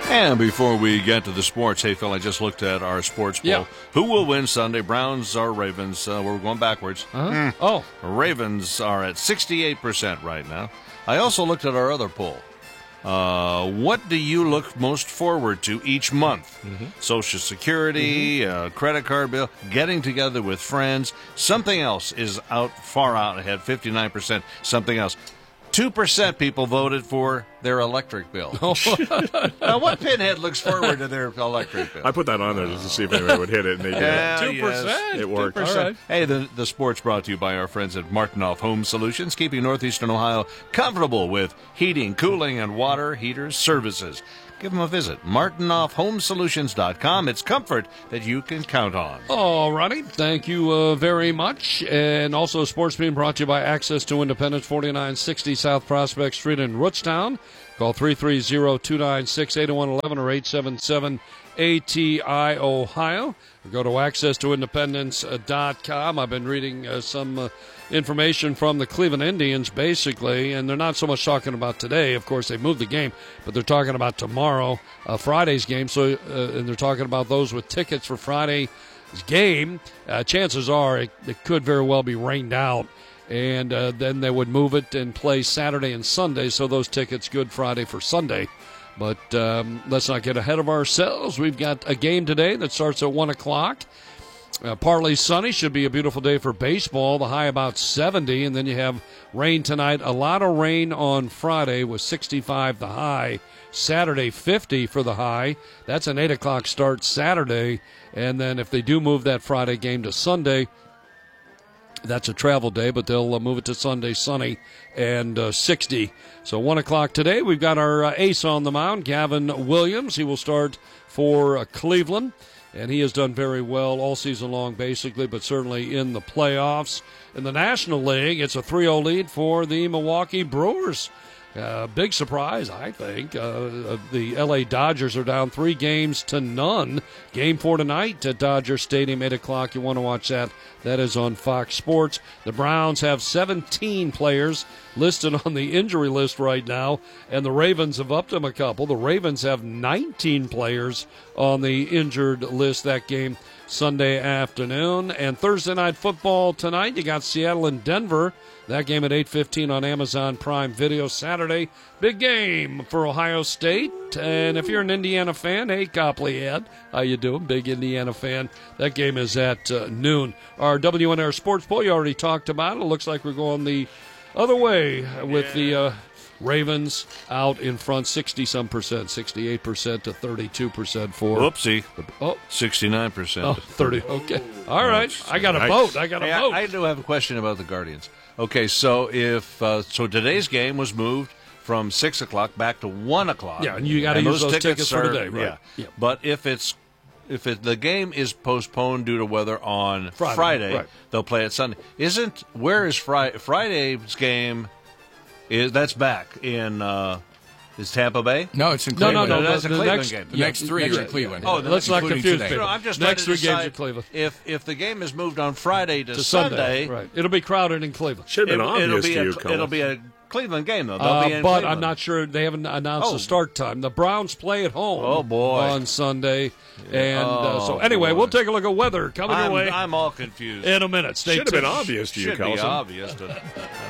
[SPEAKER 3] And before we get to the sports, hey, Phil, I just looked at our sports poll.
[SPEAKER 4] Yeah.
[SPEAKER 3] Who will win Sunday, Browns or Ravens? Uh, we're going backwards.
[SPEAKER 4] Huh?
[SPEAKER 3] Mm.
[SPEAKER 4] Oh.
[SPEAKER 3] Ravens are at sixty-eight percent right now. I also looked at our other poll. Uh, what do you look most forward to each month? Mm-hmm. Social Security, mm-hmm. uh, credit card bill, getting together with friends. Something else is out far out ahead, fifty-nine percent. Something else. two percent people voted for their electric bill. Now, what pinhead looks forward to their electric bill?
[SPEAKER 1] I put that on there just to see if anybody would hit it, and they did.
[SPEAKER 3] Yeah,
[SPEAKER 4] two percent?
[SPEAKER 3] yes.
[SPEAKER 1] It worked.
[SPEAKER 3] two percent. Hey, the, the sport's brought to you by our friends at Martinoff Home Solutions, keeping Northeastern Ohio comfortable with heating, cooling, and water heaters services. Give them a visit. Martinoff Home Solutions dot com. It's comfort that you can count on.
[SPEAKER 4] All righty. Thank you uh, very much. And also, sports being brought to you by Access to Independence, forty-nine sixty South Prospect Street in Rootstown. Call three three zero, two nine six, eight one one one or eight seven seven A T I Ohio. Or go to access to independence dot com. I've been reading uh, some uh, information from the Cleveland Indians, basically, and they're not so much talking about today. Of course, they moved the game, but they're talking about tomorrow, uh, Friday's game. So, uh, and they're talking about those with tickets for Friday's game. Uh, chances are it, it could very well be rained out, and uh, then they would move it and play Saturday and Sunday. So those tickets Good Friday for Sunday. But um, let's not get ahead of ourselves. We've got a game today that starts at one o'clock. Uh, partly sunny, should be a beautiful day for baseball. The high about seventy, and then you have rain tonight. A lot of rain on Friday with sixty-five the high. Saturday, fifty for the high. That's an eight o'clock start Saturday. And then if they do move that Friday game to Sunday, that's a travel day, but they'll uh, move it to Sunday, sunny and uh, sixty. So one o'clock today, we've got our uh, ace on the mound, Gavin Williams. He will start for uh, Cleveland. And he has done very well all season long, basically, but certainly in the playoffs. In the National League, it's a three oh lead for the Milwaukee Brewers. Uh, big surprise, I think. Uh, the L A Dodgers are down three games to none. Game four tonight at Dodger Stadium, eight o'clock. You want to watch that. That is on Fox Sports. The Browns have seventeen players listed on the injury list right now, and the Ravens have upped them a couple. The Ravens have nineteen players on the injured list. That game Sunday afternoon. And Thursday Night Football tonight, you got Seattle and Denver. That game at eight fifteen on Amazon Prime Video. Saturday, big game for Ohio State. And if you're an Indiana fan, hey, Copley Ed, how you doing? Big Indiana fan. That game is at uh, noon. Our W N R Sports Poll, you already talked about it. It looks like we're going the other way with yeah. the uh, Ravens out in front, sixty-some percent, sixty-eight percent to thirty-two percent for...
[SPEAKER 3] Whoopsie.
[SPEAKER 4] The, oh.
[SPEAKER 3] sixty-nine percent.
[SPEAKER 4] Oh, thirty. Okay. All right. I got a vote. I got a
[SPEAKER 3] hey,
[SPEAKER 4] vote.
[SPEAKER 3] I, I do have a question about the Guardians. Okay, so if uh, so today's game was moved from six o'clock back to one o'clock.
[SPEAKER 4] Yeah, and you got to use those tickets, tickets
[SPEAKER 3] are,
[SPEAKER 4] for today, right?
[SPEAKER 3] Yeah.
[SPEAKER 4] yeah.
[SPEAKER 3] But if it's if it, the game is postponed due to weather on
[SPEAKER 4] Friday,
[SPEAKER 3] Friday
[SPEAKER 4] right.
[SPEAKER 3] they'll play it Sunday. Isn't where is Friday? Friday's game is that's back in uh, is Tampa Bay?
[SPEAKER 2] No, it's in
[SPEAKER 4] No,
[SPEAKER 2] Cleveland.
[SPEAKER 4] no, no.
[SPEAKER 3] That's
[SPEAKER 4] the,
[SPEAKER 3] a
[SPEAKER 4] the
[SPEAKER 3] Cleveland
[SPEAKER 4] next,
[SPEAKER 3] game.
[SPEAKER 2] The next three
[SPEAKER 4] next,
[SPEAKER 2] are in Cleveland.
[SPEAKER 3] Oh,
[SPEAKER 4] let's not
[SPEAKER 2] including
[SPEAKER 4] confuse
[SPEAKER 2] today.
[SPEAKER 4] people.
[SPEAKER 3] No, I'm just
[SPEAKER 4] next
[SPEAKER 3] trying
[SPEAKER 4] three
[SPEAKER 3] to
[SPEAKER 4] games
[SPEAKER 3] decide
[SPEAKER 4] in Cleveland.
[SPEAKER 3] If if the game is moved on Friday to,
[SPEAKER 4] To
[SPEAKER 3] Sunday,
[SPEAKER 4] Sunday, right? It'll be crowded in Cleveland.
[SPEAKER 1] Should have been
[SPEAKER 3] it, it'll
[SPEAKER 1] obvious
[SPEAKER 3] be
[SPEAKER 1] to
[SPEAKER 3] a,
[SPEAKER 1] you, Colin.
[SPEAKER 3] it'll be a Cleveland game though. They'll
[SPEAKER 4] Uh,
[SPEAKER 3] be in
[SPEAKER 4] but
[SPEAKER 3] Cleveland.
[SPEAKER 4] I'm not sure they haven't announced
[SPEAKER 3] Oh.
[SPEAKER 4] the start time. The Browns play at home.
[SPEAKER 3] Oh, boy.
[SPEAKER 4] on Sunday, and uh, so
[SPEAKER 3] Oh,
[SPEAKER 4] anyway,
[SPEAKER 3] boy.
[SPEAKER 4] we'll take a look at weather coming
[SPEAKER 3] I'm,
[SPEAKER 4] your way
[SPEAKER 3] I'm all confused.
[SPEAKER 4] in a minute. Stay
[SPEAKER 1] Should have been
[SPEAKER 4] tuned.
[SPEAKER 1] obvious to you,
[SPEAKER 3] Should be
[SPEAKER 1] Carlson.
[SPEAKER 3] obvious to.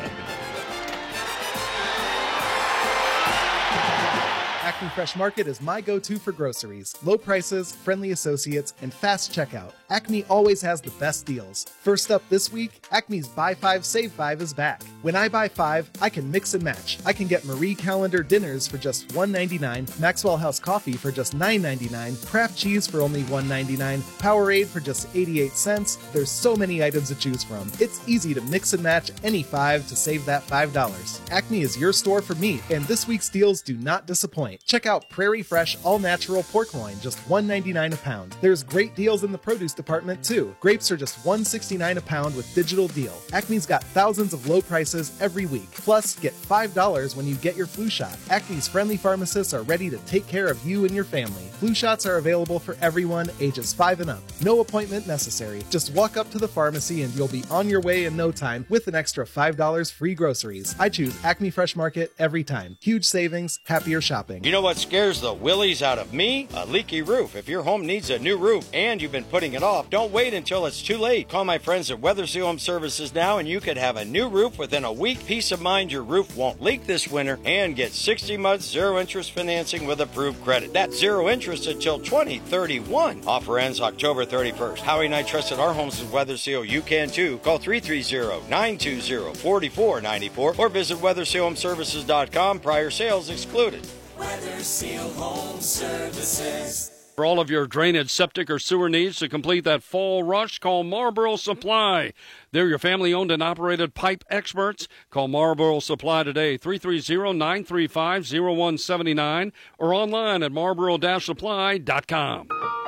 [SPEAKER 8] Acme Fresh Market is my go-to for groceries. Low prices, friendly associates, and fast checkout. Acme always has the best deals. First up this week, Acme's Buy Five, Save Five is back. When I buy five, I can mix and match. I can get Marie Calendar dinners for just one ninety-nine, Maxwell House coffee for just nine ninety-nine, Kraft cheese for only one ninety-nine, Powerade for just eighty-eight cents. There's so many items to choose from. It's easy to mix and match any five to save that five dollars. Acme is your store for meat, and this week's deals do not disappoint. Check out Prairie Fresh all-natural pork loin, just one ninety-nine a pound. There's great deals in the produce department too. Grapes are just one sixty-nine a pound with digital deal. Acme's got thousands of low prices every week. Plus, get five dollars when you get your flu shot. Acme's friendly pharmacists are ready to take care of you and your family. Flu shots are available for everyone ages five and up. No appointment necessary. Just walk up to the pharmacy and you'll be on your way in no time with an extra five dollars free groceries. I choose Acme Fresh Market every time. Huge savings, happier shopping.
[SPEAKER 10] You know know what scares the willies out of me? A leaky roof. If your home needs a new roof and you've been putting it off, don't wait until it's too late. Call my friends at Weather Seal Home Services now and you could have a new roof within a week. Peace of mind your roof won't leak this winter and get sixty months zero interest financing with approved credit. That's zero interest until twenty thirty-one. Offer ends October thirty-first. Howie and I trusted our homes with Weather Seal. You can too. Call three three zero, nine two zero, four four nine four or visit weather seal home services dot com. Prior sales excluded.
[SPEAKER 7] Weather Seal Home Services.
[SPEAKER 4] For all of your drainage, septic, or sewer needs to complete that fall rush, call Marlboro Supply. They're your family-owned and operated pipe experts. Call Marlboro Supply today, three three zero, nine three five, zero one seven nine, or online at marlboro dash supply dot com.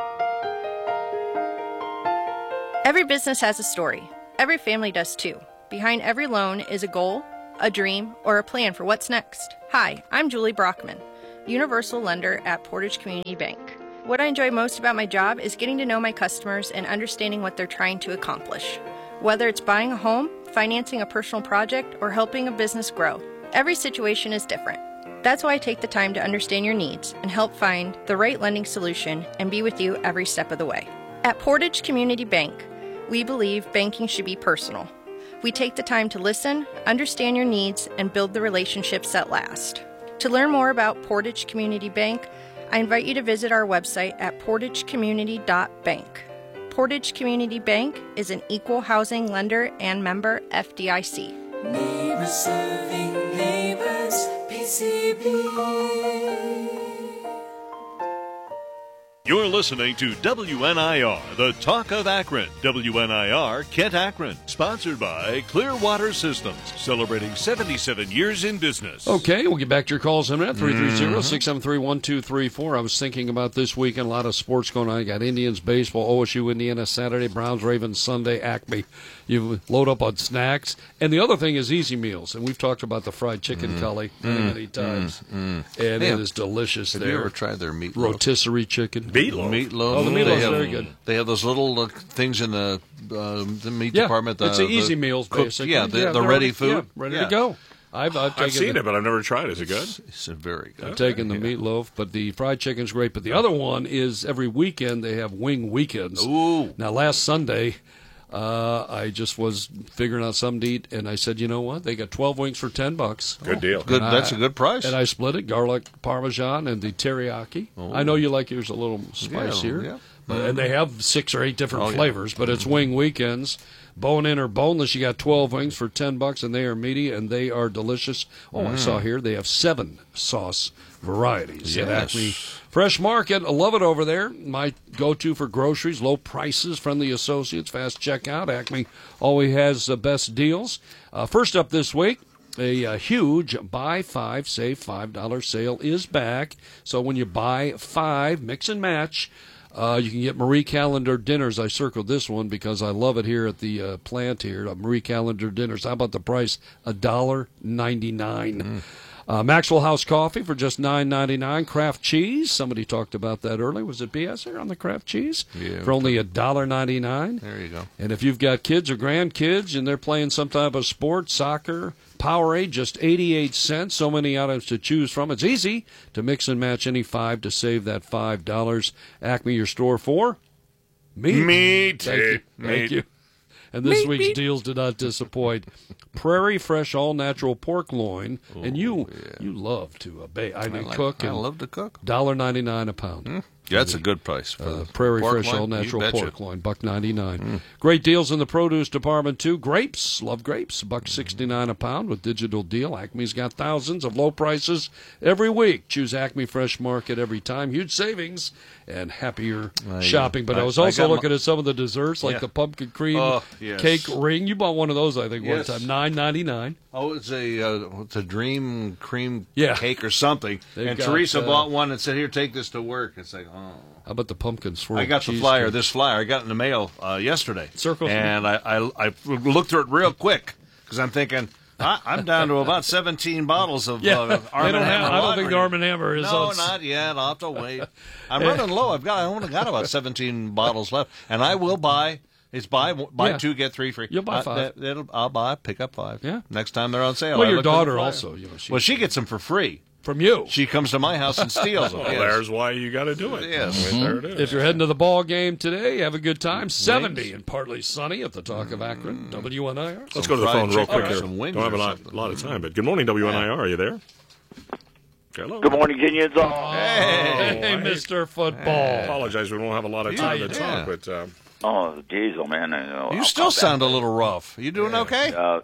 [SPEAKER 11] Every business has a story. Every family does too. Behind every loan is a goal, a dream, or a plan for what's next. Hi, I'm Julie Brockman, Universal Lender at Portage Community Bank. What I enjoy most about my job is getting to know my customers and understanding what they're trying to accomplish. Whether it's buying a home, financing a personal project, or helping a business grow, every situation is different. That's why I take the time to understand your needs and help find the right lending solution and be with you every step of the way. At Portage Community Bank, we believe banking should be personal. We take the time to listen, understand your needs, and build the relationships that last. To learn more about Portage Community Bank, I invite you to visit our website at portage community dot bank. Portage Community Bank is an equal housing lender and member F D I C.
[SPEAKER 7] Neighbors serving neighbors, P C B.
[SPEAKER 12] You're listening to W N I R, the Talk of Akron. W N I R, Kent, Akron. Sponsored by Clearwater Systems, celebrating seventy-seven years in business.
[SPEAKER 4] Okay, we'll get back to your calls in a minute. three three zero, six seven three, one two three four. I was thinking about this weekend, a lot of sports going on. You got Indians baseball, O S U, Indiana Saturday, Browns, Ravens Sunday, Acme. You load up on snacks. And the other thing is easy meals. And we've talked about the fried chicken, mm. Cully, many, mm. many times. Mm. Mm. And
[SPEAKER 3] yeah.
[SPEAKER 4] it is delicious
[SPEAKER 3] have
[SPEAKER 4] there.
[SPEAKER 3] Have you ever tried their meatloaf?
[SPEAKER 4] Rotisserie chicken.
[SPEAKER 1] Meatloaf.
[SPEAKER 3] Meatloaf.
[SPEAKER 4] Oh, the meatloaf is
[SPEAKER 3] have,
[SPEAKER 4] very good.
[SPEAKER 3] They have those little uh, things in the uh, the meat
[SPEAKER 4] yeah,
[SPEAKER 3] department. The,
[SPEAKER 4] it's the easy meals,
[SPEAKER 3] cooked,
[SPEAKER 4] basically.
[SPEAKER 3] Yeah, the,
[SPEAKER 4] yeah,
[SPEAKER 3] the ready food.
[SPEAKER 4] Yeah, ready
[SPEAKER 3] yeah.
[SPEAKER 4] to go. I've, I've,
[SPEAKER 1] I've seen
[SPEAKER 4] the,
[SPEAKER 1] it, but I've never tried it. Is it good?
[SPEAKER 3] It's, it's very good.
[SPEAKER 4] I've taken the yeah. meatloaf, but the fried chicken's great. But the other one is every weekend they have wing weekends.
[SPEAKER 3] Ooh.
[SPEAKER 4] Now, last Sunday, uh, I just was figuring out something to eat, and I said, you know what? They got twelve wings for ten bucks.
[SPEAKER 1] Good deal.
[SPEAKER 3] Good.
[SPEAKER 4] And
[SPEAKER 3] that's
[SPEAKER 4] I,
[SPEAKER 3] a good price.
[SPEAKER 4] And I split it, garlic parmesan and the teriyaki. Oh. I know you like yours a little spicier.
[SPEAKER 3] Yeah, yeah.
[SPEAKER 4] But, and they have six or eight different
[SPEAKER 3] oh, yeah.
[SPEAKER 4] flavors, but it's wing weekends. Bone in or boneless, you got twelve wings for ten bucks, and they are meaty and they are delicious. Oh, mm. I saw here they have seven sauce varieties
[SPEAKER 3] yes.
[SPEAKER 4] at Acme Fresh Market. I love it over there. My go-to for groceries, low prices, friendly associates, fast checkout. Acme always has the best deals. Uh, first up this week, A, a huge buy five, save five dollars sale is back. So when you buy five, mix and match, uh, you can get Marie Callender dinners. I circled this one because I love it here at the uh, plant here. Uh, Marie Callender dinners. How about the price? one dollar ninety-nine. Mm. Uh, Maxwell House coffee for just nine ninety-nine. Kraft cheese. Somebody talked about that earlier. Was it B S there on the Kraft cheese?
[SPEAKER 3] Yeah.
[SPEAKER 4] For only one dollar ninety-nine.
[SPEAKER 3] There you go.
[SPEAKER 4] And if you've got kids or grandkids and they're playing some type of sport, soccer, Powerade, just eighty-eight cents. So many items to choose from. It's easy to mix and match any five to save that five dollars. Acme, your store for meat.
[SPEAKER 1] Meat.
[SPEAKER 4] Thank you. Thank
[SPEAKER 1] meat.
[SPEAKER 4] you. And this
[SPEAKER 1] meat,
[SPEAKER 4] week's
[SPEAKER 1] meat.
[SPEAKER 4] deals did not disappoint. Prairie Fresh all natural pork loin,
[SPEAKER 3] oh,
[SPEAKER 4] and you
[SPEAKER 3] yeah.
[SPEAKER 4] you love to uh, bake. I mean,
[SPEAKER 3] I like,
[SPEAKER 4] cook.
[SPEAKER 3] I
[SPEAKER 4] and
[SPEAKER 3] love to cook.
[SPEAKER 4] one dollar ninety-nine a pound.
[SPEAKER 3] Mm. Yeah, that's a good price for
[SPEAKER 4] uh,
[SPEAKER 3] the
[SPEAKER 4] Prairie
[SPEAKER 3] pork
[SPEAKER 4] Fresh
[SPEAKER 3] loin.
[SPEAKER 4] all natural pork loin, buck ninety-nine.
[SPEAKER 3] Mm.
[SPEAKER 4] Great deals in the produce department too. Grapes, love grapes, buck sixty-nine a pound with digital deal. Acme's got thousands of low prices every week. Choose Acme Fresh Market every time. Huge savings and happier
[SPEAKER 3] uh,
[SPEAKER 4] shopping. But I,
[SPEAKER 3] I
[SPEAKER 4] was also
[SPEAKER 3] I
[SPEAKER 4] looking
[SPEAKER 3] my,
[SPEAKER 4] at some of the desserts, like
[SPEAKER 3] yeah.
[SPEAKER 4] the pumpkin cream
[SPEAKER 3] oh, yes.
[SPEAKER 4] cake ring. You bought one of those, I think,
[SPEAKER 3] yes.
[SPEAKER 4] one time. nine ninety-nine.
[SPEAKER 3] Oh, it's a uh, it's a dream cream
[SPEAKER 4] yeah.
[SPEAKER 3] cake or something.
[SPEAKER 4] They've
[SPEAKER 3] and
[SPEAKER 4] got,
[SPEAKER 3] Teresa
[SPEAKER 4] uh,
[SPEAKER 3] bought one and said, "Here, take this to work." It's like, oh.
[SPEAKER 4] How about the pumpkin swirl?
[SPEAKER 3] I got the flyer, this flyer. I got it in the mail uh, yesterday.
[SPEAKER 4] Circles.
[SPEAKER 3] And I, I, I looked through it real quick because I'm thinking, I, I'm down to about seventeen bottles of
[SPEAKER 4] yeah.
[SPEAKER 3] uh, Arm
[SPEAKER 4] they don't
[SPEAKER 3] and
[SPEAKER 4] have,
[SPEAKER 3] Hammer.
[SPEAKER 4] I don't think the Arm and Hammer is
[SPEAKER 3] No,
[SPEAKER 4] on.
[SPEAKER 3] not yet. I'll have to wait. I'm running low. I've got I only got about seventeen bottles left, and I will buy. It's buy buy
[SPEAKER 4] yeah.
[SPEAKER 3] two get three free.
[SPEAKER 4] You'll buy five.
[SPEAKER 3] Uh, that, I'll buy pick up five.
[SPEAKER 4] Yeah.
[SPEAKER 3] Next time they're on sale.
[SPEAKER 4] Well,
[SPEAKER 3] I
[SPEAKER 4] your
[SPEAKER 3] look at the
[SPEAKER 4] daughter
[SPEAKER 3] flyer.
[SPEAKER 4] also. You know, she,
[SPEAKER 3] well, she gets them for free.
[SPEAKER 4] From you.
[SPEAKER 3] She comes to my house and steals them.
[SPEAKER 1] Well,
[SPEAKER 3] yes.
[SPEAKER 1] there's why you got to do it.
[SPEAKER 3] Yes.
[SPEAKER 1] I mean, there it is.
[SPEAKER 4] If you're heading to the ball game today, have a good time. seventy and partly sunny at the Talk of Akron, W N I R.
[SPEAKER 1] Let's go to the phone real quick here.
[SPEAKER 3] Some wings
[SPEAKER 1] Don't have a
[SPEAKER 3] or
[SPEAKER 1] lot,
[SPEAKER 3] something.
[SPEAKER 1] lot of time, but good morning, W N I R. Are you there? Hello.
[SPEAKER 13] Good morning, Kenyans. all.
[SPEAKER 4] Hey,
[SPEAKER 1] Hey.
[SPEAKER 4] Mister
[SPEAKER 1] I
[SPEAKER 4] Football.
[SPEAKER 1] apologize. We don't have a lot of time
[SPEAKER 3] Yeah,
[SPEAKER 1] to
[SPEAKER 3] yeah.
[SPEAKER 1] talk, but uh,
[SPEAKER 13] Oh, geez, oh man. I know.
[SPEAKER 3] You
[SPEAKER 13] I'll
[SPEAKER 3] still
[SPEAKER 13] call
[SPEAKER 3] sound
[SPEAKER 13] back.
[SPEAKER 3] a little rough. You doing okay?
[SPEAKER 13] Uh,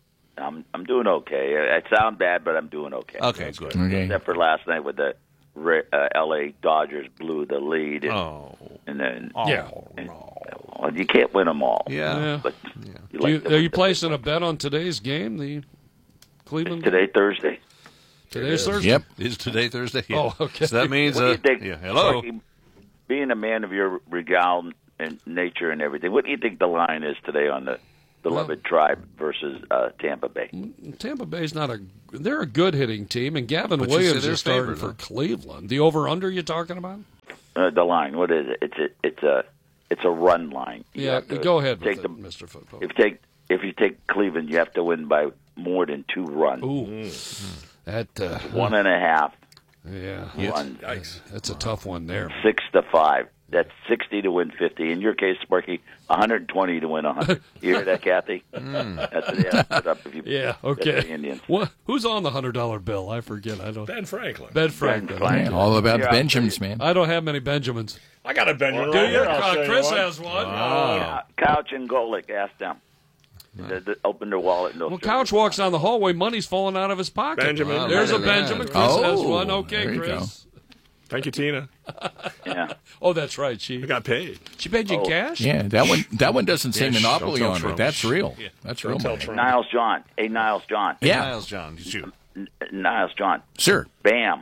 [SPEAKER 13] I'm I'm doing okay. I sound bad, but I'm doing okay.
[SPEAKER 3] Okay, good.
[SPEAKER 2] Okay.
[SPEAKER 13] Except for last night with the Ra- uh, L A Dodgers blew the lead, and,
[SPEAKER 3] Oh.
[SPEAKER 13] and then
[SPEAKER 4] Yeah.
[SPEAKER 13] and, well, you can't win them all.
[SPEAKER 3] Yeah.
[SPEAKER 4] Yeah.
[SPEAKER 13] But
[SPEAKER 4] Do
[SPEAKER 13] you like
[SPEAKER 4] you,
[SPEAKER 13] to
[SPEAKER 4] are
[SPEAKER 13] win
[SPEAKER 4] you
[SPEAKER 13] the-
[SPEAKER 4] placing a bet on today's game, the Cleveland game?
[SPEAKER 13] today Thursday?
[SPEAKER 4] Today's Thursday?
[SPEAKER 2] Yep.
[SPEAKER 3] Is today Thursday? Yeah.
[SPEAKER 4] Oh, okay.
[SPEAKER 3] So that means,
[SPEAKER 13] What do you
[SPEAKER 3] uh,
[SPEAKER 13] think?
[SPEAKER 3] yeah. Hello.
[SPEAKER 13] Sparky, being a man of your regal and nature and everything, what do you think the line is today on the beloved Tribe versus uh, Tampa Bay?
[SPEAKER 4] Tampa Bay's not a. They're a good hitting team, and Gavin
[SPEAKER 3] But you
[SPEAKER 4] Williams
[SPEAKER 3] say they're
[SPEAKER 4] is starting
[SPEAKER 3] favored,
[SPEAKER 4] for
[SPEAKER 3] huh?
[SPEAKER 4] Cleveland. The over under you talking about?
[SPEAKER 13] Uh, the line, what is it? It's a it's a it's a run line. You
[SPEAKER 4] Yeah,
[SPEAKER 13] have to
[SPEAKER 4] go ahead
[SPEAKER 13] take
[SPEAKER 4] with
[SPEAKER 13] the,
[SPEAKER 4] it, Mister Football.
[SPEAKER 13] If you take if you take Cleveland, you have to win by more than two runs.
[SPEAKER 4] Ooh, that uh,
[SPEAKER 13] One and a half
[SPEAKER 4] yeah,
[SPEAKER 13] runs.
[SPEAKER 4] that's a tough one there.
[SPEAKER 13] Six to five. That's sixty to win fifty. In your case, Sparky, one hundred twenty to win one hundred. You hear that, Kathy? That's what they have to put up if you
[SPEAKER 4] Yeah,
[SPEAKER 13] bet
[SPEAKER 4] okay.
[SPEAKER 13] the Indians.
[SPEAKER 4] What? Who's on the hundred dollar bill? I forget. I don't.
[SPEAKER 1] Ben Franklin.
[SPEAKER 4] Ben Franklin.
[SPEAKER 13] Franklin.
[SPEAKER 2] Yeah, all about the
[SPEAKER 13] Yeah,
[SPEAKER 2] Benjamins, man.
[SPEAKER 4] I don't have many Benjamins.
[SPEAKER 1] I got a Benjamin.
[SPEAKER 4] Do
[SPEAKER 1] right
[SPEAKER 4] you?
[SPEAKER 1] here, I'll
[SPEAKER 4] Uh,
[SPEAKER 1] show you
[SPEAKER 4] Chris
[SPEAKER 1] one.
[SPEAKER 4] has one.
[SPEAKER 13] Uh, Couch and Golick, ask them. They, they open their wallet and they'll
[SPEAKER 4] Well,
[SPEAKER 13] show you.
[SPEAKER 4] Couch walks down the hallway, money's falling out of his pocket.
[SPEAKER 1] Benjamin.
[SPEAKER 4] There's a
[SPEAKER 3] look at that.
[SPEAKER 4] Benjamin. Chris
[SPEAKER 2] Oh,
[SPEAKER 4] has one. Okay,
[SPEAKER 2] there you
[SPEAKER 4] Chris.
[SPEAKER 1] Thank you, Tina.
[SPEAKER 13] Yeah.
[SPEAKER 4] Oh, that's right. She
[SPEAKER 1] I got paid.
[SPEAKER 4] she paid you
[SPEAKER 13] Oh.
[SPEAKER 4] cash.
[SPEAKER 2] Yeah, that one that one doesn't say
[SPEAKER 1] Yeah, shh,
[SPEAKER 2] Monopoly
[SPEAKER 1] don't tell
[SPEAKER 2] on it.
[SPEAKER 1] Trump.
[SPEAKER 2] That's
[SPEAKER 1] Shh.
[SPEAKER 2] real. That's real
[SPEAKER 1] Don't tell
[SPEAKER 2] money.
[SPEAKER 1] Trump.
[SPEAKER 13] Niles John. Hey, Niles John.
[SPEAKER 2] Yeah,
[SPEAKER 3] Niles John, you shoot.
[SPEAKER 13] N- Niles John.
[SPEAKER 2] sir.
[SPEAKER 13] Bam.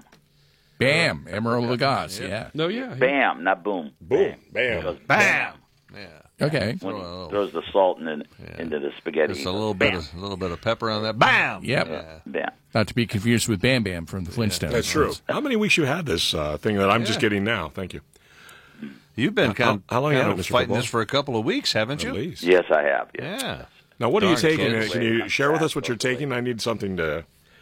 [SPEAKER 2] Bam, Emerald Lagasse. Yeah.
[SPEAKER 4] No, yeah. he-
[SPEAKER 13] Bam, not boom.
[SPEAKER 1] Boom.
[SPEAKER 13] He
[SPEAKER 1] Bam.
[SPEAKER 13] goes
[SPEAKER 3] Bam. Yeah.
[SPEAKER 2] Okay.
[SPEAKER 13] when he
[SPEAKER 3] Whoa.
[SPEAKER 13] throws the salt in, into the spaghetti.
[SPEAKER 3] Just
[SPEAKER 13] he
[SPEAKER 3] a
[SPEAKER 13] goes,
[SPEAKER 3] little bit,
[SPEAKER 13] bam,
[SPEAKER 3] of, a little bit of pepper on that. Bam.
[SPEAKER 2] Yep.
[SPEAKER 3] Yeah.
[SPEAKER 13] bam.
[SPEAKER 2] Not to be confused with Bam Bam from the Flintstones.
[SPEAKER 1] That's true. How many weeks you had this uh, thing that I'm just getting now? Thank you.
[SPEAKER 3] You've been kind,
[SPEAKER 1] how long you
[SPEAKER 3] kind
[SPEAKER 1] had it,
[SPEAKER 3] of
[SPEAKER 1] Mister
[SPEAKER 3] fighting
[SPEAKER 1] Football?
[SPEAKER 3] this for a couple of weeks, haven't you?
[SPEAKER 1] At least.
[SPEAKER 13] Yes, I have. Yes.
[SPEAKER 3] Yeah.
[SPEAKER 1] Now, what are you
[SPEAKER 3] Darn
[SPEAKER 1] taking?
[SPEAKER 3] kids.
[SPEAKER 1] Uh, Can you share with us what you're taking? I need something to.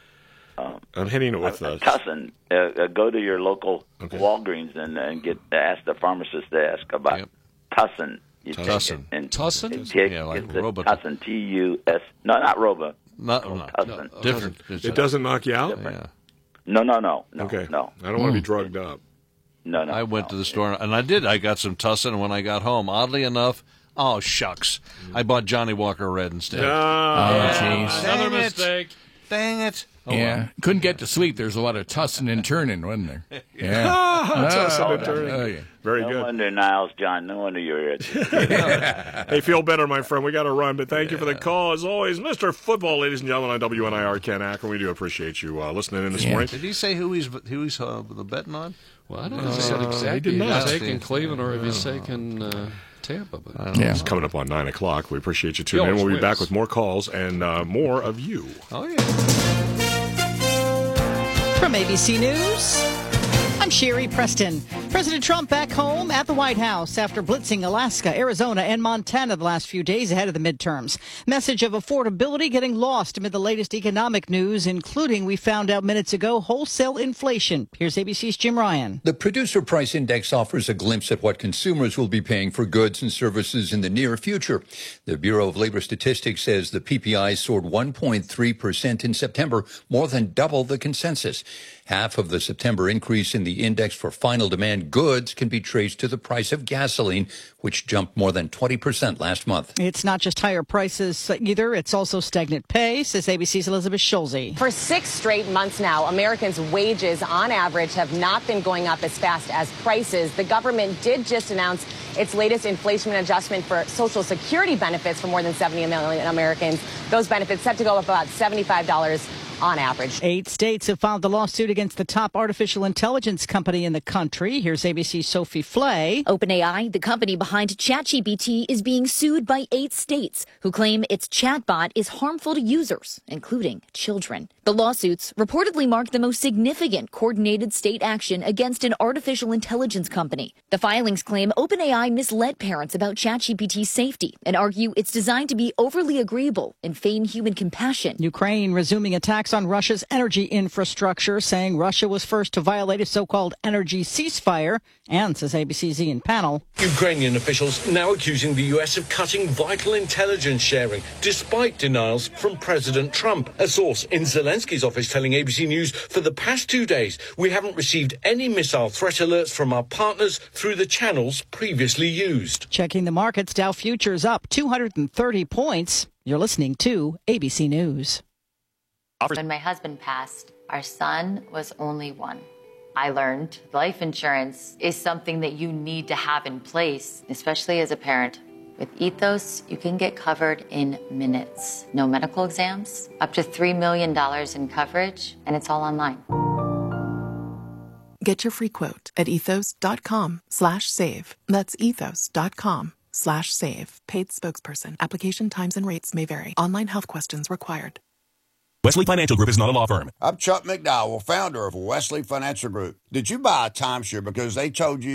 [SPEAKER 1] I'm hitting it with uh,
[SPEAKER 13] Tussin. Uh, uh, go to your local
[SPEAKER 1] Okay.
[SPEAKER 13] Walgreens and, and get ask the pharmacist to ask about
[SPEAKER 3] Yep.
[SPEAKER 13] Tussin. You take
[SPEAKER 3] Tussin.
[SPEAKER 13] it and-
[SPEAKER 4] Tussin?
[SPEAKER 13] and Take,
[SPEAKER 3] Yeah, like
[SPEAKER 13] get the
[SPEAKER 3] Robitussin.
[SPEAKER 13] Tussin. T U S. No, not Roba.
[SPEAKER 3] Not,
[SPEAKER 13] Oh,
[SPEAKER 3] not,
[SPEAKER 13] Tussin.
[SPEAKER 3] different. It's
[SPEAKER 1] It doesn't knock you out.
[SPEAKER 3] Yeah.
[SPEAKER 13] No, no, no, no,
[SPEAKER 1] Okay.
[SPEAKER 13] no,
[SPEAKER 1] I don't want to be drugged up.
[SPEAKER 13] no, no.
[SPEAKER 3] I went
[SPEAKER 13] no.
[SPEAKER 3] to the store and I did. I got some Tussin, and when I got home, oddly enough, oh shucks, I bought Johnny Walker Red instead.
[SPEAKER 2] Oh, jeez.
[SPEAKER 4] Another
[SPEAKER 3] Dang it.
[SPEAKER 4] mistake.
[SPEAKER 3] Dang it! Oh,
[SPEAKER 2] Yeah, couldn't get to sleep. There's a lot of tussing and turning, wasn't there? Yeah.
[SPEAKER 1] Tussin and
[SPEAKER 2] Oh,
[SPEAKER 1] turning.
[SPEAKER 2] oh, yeah.
[SPEAKER 1] Very
[SPEAKER 13] No
[SPEAKER 1] good.
[SPEAKER 13] wonder, Niles John. No wonder you're it.
[SPEAKER 1] Hey, feel better, my friend. We got to run, but thank you for the call. As always, Mister Football, ladies and gentlemen, on W N I R, Ken Akron. We do appreciate you uh, listening in this
[SPEAKER 2] Yeah.
[SPEAKER 1] morning.
[SPEAKER 3] Did he say who he's who he's uh, the betting on?
[SPEAKER 4] Well, I don't know if he said exactly
[SPEAKER 1] did
[SPEAKER 4] if
[SPEAKER 1] not.
[SPEAKER 4] he's taking Cleveland or if he's taking uh, Tampa. But
[SPEAKER 2] Yeah.
[SPEAKER 1] It's coming up on nine o'clock. We appreciate you tuning
[SPEAKER 4] He
[SPEAKER 1] in. We'll
[SPEAKER 4] always
[SPEAKER 1] be back
[SPEAKER 4] wins.
[SPEAKER 1] with more calls and uh, more of you.
[SPEAKER 3] Oh yeah.
[SPEAKER 14] From A B C News, I'm Sherry Preston. President Trump back home at the White House after blitzing Alaska, Arizona, and Montana the last few days ahead of the midterms. Message of affordability getting lost amid the latest economic news, including, we found out minutes ago, wholesale inflation. Here's A B C's Jim Ryan.
[SPEAKER 15] The Producer Price Index offers a glimpse at what consumers will be paying for goods and services in the near future. The Bureau of Labor Statistics says the P P I soared one point three percent in September, more than double the consensus. Half of the September increase in the index for final demand goods can be traced to the price of gasoline, which jumped more than twenty percent last month.
[SPEAKER 14] It's not just higher prices either. It's also stagnant pay, says A B C's Elizabeth Schulze.
[SPEAKER 16] For six straight months now, Americans' wages on average have not been going up as fast as prices. The government did just announce its latest inflation adjustment for Social Security benefits for more than seventy million Americans. Those benefits set to go up about seventy-five dollars on average.
[SPEAKER 14] Eight states have filed the lawsuit against the top artificial intelligence company in the country. Here's A B C's Sophie Flay.
[SPEAKER 17] OpenAI, the company behind ChatGPT, is being sued by eight states who claim its chatbot is harmful to users, including children. The lawsuits reportedly mark the most significant coordinated state action against an artificial intelligence company. The filings claim OpenAI misled parents about ChatGPT's safety and argue it's designed to be overly agreeable and feign human compassion.
[SPEAKER 14] Ukraine resuming attacks attacks on Russia's energy infrastructure, saying Russia was first to violate a so-called energy ceasefire, and, says A B C's Ian Pannell,
[SPEAKER 18] Ukrainian officials now accusing the U S of cutting vital intelligence sharing, despite denials from President Trump. A source in Zelensky's office telling A B C News, for the past two days, we haven't received any missile threat alerts from our partners through the channels previously used.
[SPEAKER 14] Checking the markets, Dow futures up two hundred thirty points. You're listening to A B C News.
[SPEAKER 19] When my husband passed, our son was only one. I learned life insurance is something that you need to have in place, especially as a parent. With Ethos, you can get covered in minutes. No medical exams, up to three million dollars in coverage, and it's all online.
[SPEAKER 20] Get your free quote at ethos.com slash save. That's ethos.com slash save. Paid spokesperson. Application times and rates may vary. Online health questions required.
[SPEAKER 21] Wesley Financial Group is not a law firm.
[SPEAKER 22] I'm Chuck McDowell, founder of Wesley Financial Group. Did you buy a timeshare because they told you